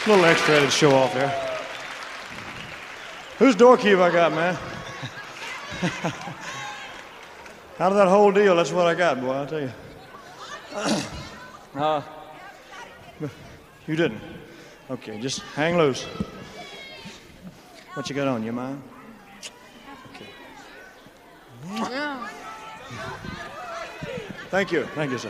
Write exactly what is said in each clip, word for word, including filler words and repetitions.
A little extra to show off there. Whose door key have I got, man? Out of that whole deal, that's what I got, boy, I'll tell you. uh, you didn't? Okay, just hang loose. What you got on, you mind? Okay. Thank you, thank you, sir.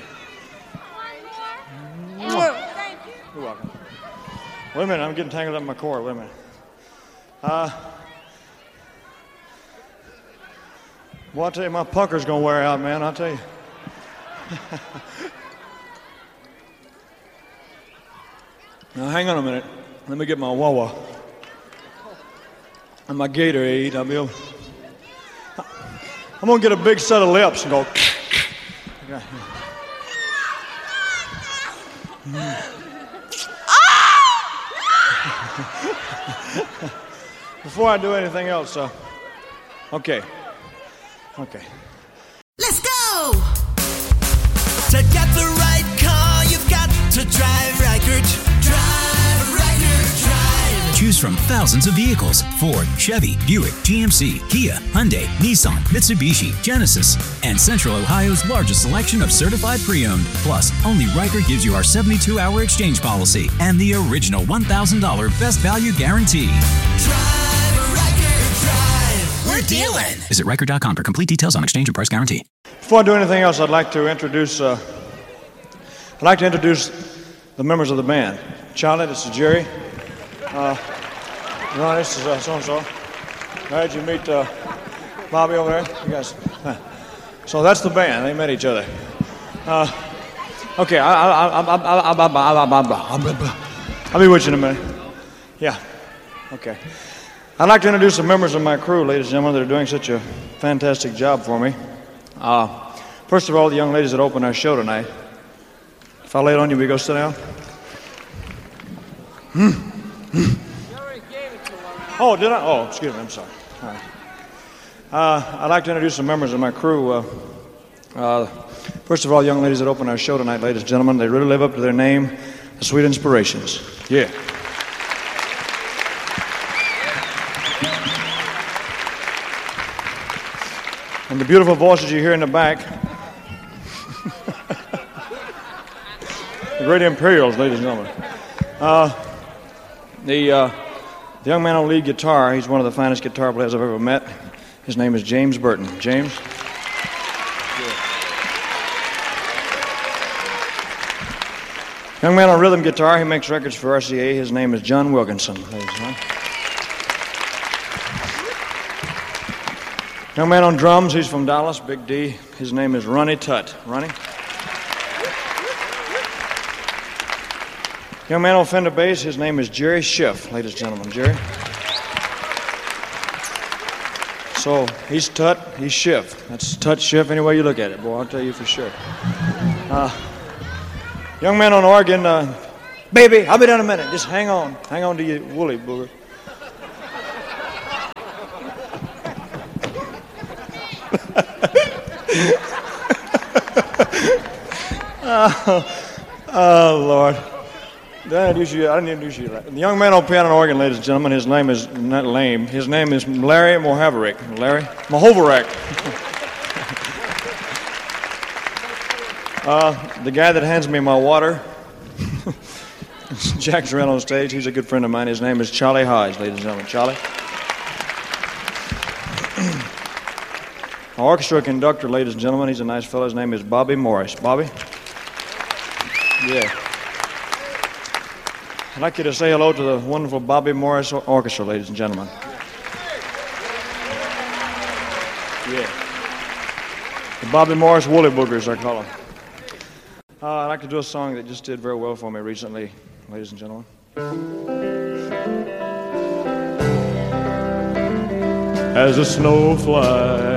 Thank you. You're welcome. Wait a minute, I'm getting tangled up in my cord, wait a minute. Uh, well, I'll tell you, my pucker's gonna wear out, man, I'll tell you. Now, hang on a minute. Let me get my Wawa and my Gatorade. I'll be able... I'm gonna get a big set of lips and go... Before I do anything else, uh, okay, okay. Let's go! To get the right car, you've got to drive Reichert. Drive Reichert, drive. Choose from thousands of vehicles: Ford, Chevy, Buick, G M C, Kia, Hyundai, Nissan, Mitsubishi, Genesis, and Central Ohio's largest selection of certified pre-owned. Plus, only Reichert gives you our seventy-two hour exchange policy and the original one thousand dollars best value guarantee. Drive Reichert, drive. We're dealing. Visit Reichert dot com for complete details on exchange and price guarantee. Before I do anything else, I'd like to introduce. Uh, I'd like to introduce the members of the band. Charlie, this is Jerry. Uh, Ron, this is uh, so-and-so. Glad you meet uh, Bobby over there. You guys. Huh. So that's the band. They met each other. Uh, okay, I, I, I, I, I, I, I, I, I'll be with you in a minute. Yeah. Okay. I'd like to introduce the members of my crew, ladies and gentlemen, that are doing such a fantastic job for me. Uh, first of all, the young ladies that open our show tonight. If I lay it on you, we go sit down. Hmm. Hmm. Oh, did I? Oh, excuse me. I'm sorry. All right. Uh, I'd like to introduce the members of my crew. Uh, uh, first of all, young ladies that open our show tonight, ladies and gentlemen, they really live up to their name, the Sweet Inspirations. Yeah. And the beautiful voices you hear in the back. The Great Imperials, ladies and gentlemen. Uh, the, uh, the young man on lead guitar, he's one of the finest guitar players I've ever met. His name is James Burton. James? Yeah. Young man on rhythm guitar, he makes records for R C A. His name is John Wilkinson, ladies and gentlemen. Young man on drums, he's from Dallas, Big D. His name is Ronnie Tutt. Ronnie? Young man on Fender bass, his name is Jerry Schiff, ladies and gentlemen. Jerry? So, he's Tutt, he's Schiff. That's Tutt, Schiff, any way you look at it, boy, I'll tell you for sure. Uh, young man on organ, uh, baby, I'll be down in a minute. Just hang on. Hang on to your woolly booger. oh, oh, Lord. Did I introduce you? I didn't introduce you. The young man on piano and organ, ladies and gentlemen, his name is not lame. His name is Larry Mohaverick. Larry? Mohoverack. uh, the guy that hands me my water, Jack's around on stage. He's a good friend of mine. His name is Charlie Hodge, ladies and gentlemen. Charlie. Our orchestra conductor, ladies and gentlemen, he's a nice fellow. His name is Bobby Morris. Bobby? Yeah. I'd like you to say hello to the wonderful Bobby Morris Orchestra, ladies and gentlemen. Yeah. The Bobby Morris Woolly Boogers, I call them. Uh, I'd like to do a song that just did very well for me recently, ladies and gentlemen. As the snow flies